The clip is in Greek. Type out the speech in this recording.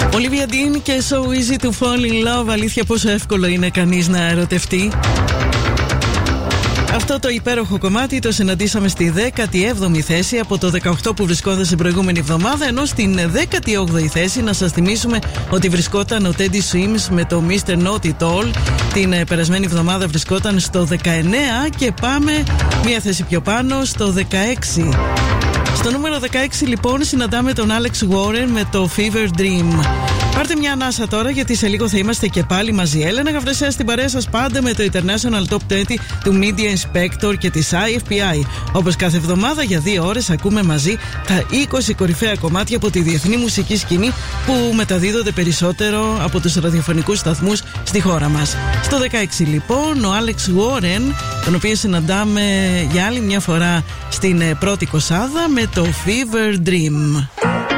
Olivia Dean και So Easy to Fall in Love. Αλήθεια, πόσο εύκολο είναι κανείς να ερωτευτεί. Αυτό το υπέροχο κομμάτι το συναντήσαμε στη 17η θέση από το 18 που βρισκόταν στην προηγούμενη εβδομάδα, ενώ στην 18η θέση να σας θυμίσουμε ότι βρισκόταν ο Teddy Swims με το Mr. Not It All. Την περασμένη εβδομάδα βρισκόταν στο 19 και πάμε μία θέση πιο πάνω στο 16. Στο νούμερο 16 λοιπόν συναντάμε τον Alex Warren με το Fever Dream. Πάρτε μια ανάσα τώρα, γιατί σε λίγο θα είμαστε και πάλι μαζί. Έλενα Γαβρεσέα στην παρέα σας πάντα με το International Top 20 του Media Inspector και της IFPI. Όπως κάθε εβδομάδα για 2 ώρες ακούμε μαζί τα 20 κορυφαία κομμάτια από τη διεθνή μουσική σκηνή που μεταδίδονται περισσότερο από τους ραδιοφωνικούς σταθμούς στη χώρα μας. Στο 16 λοιπόν ο Alex Warren, τον οποίο συναντάμε για άλλη μια φορά στην πρώτη κοσάδα με το Fever Dream.